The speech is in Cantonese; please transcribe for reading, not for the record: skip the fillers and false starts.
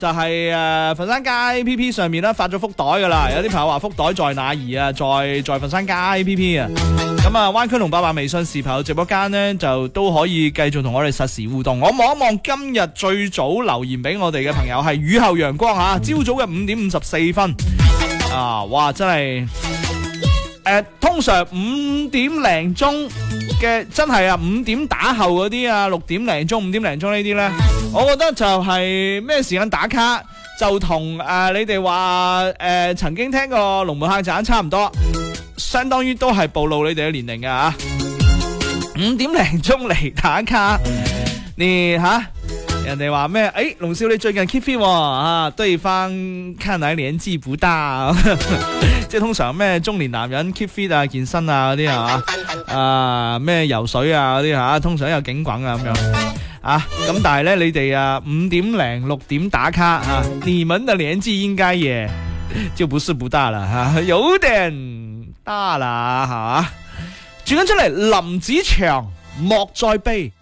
就係佛山街 PP 上面咧發咗福袋噶啦，有啲朋友話福袋在哪兒啊？在佛山街 PP 啊。咁啊，灣區龍888微信視頻直播間呢，就都可以繼續同我哋實時互動。我望一望今日最早留言俾我哋嘅朋友係雨後陽光吓，朝早嘅5點54分啊！哇，真係通常5點零鐘嘅真係啊，5點打後嗰啲啊，6點零鐘、5點零鐘呢啲呢，我覺得就係咩時間打卡就同你哋話曾經聽過龍門客棧差唔多。相當於都係暴露你哋嘅年齡嘅吓，5點零鐘嚟打卡，你吓人哋話咩？龍少你最近 keep fit 啊，對方看來年紀不大，即係通常咩中年男人 keep fit 啊、健身啊嗰啲係嘛？啊咩游水啊嗰啲吓，通常有景滾啊咁樣啊，咁但係咧你哋啊5點零6點打卡啊，你們的年紀應該也就不是不大了吓，有點大啦吓，轉緊出嚟林子祥莫再悲。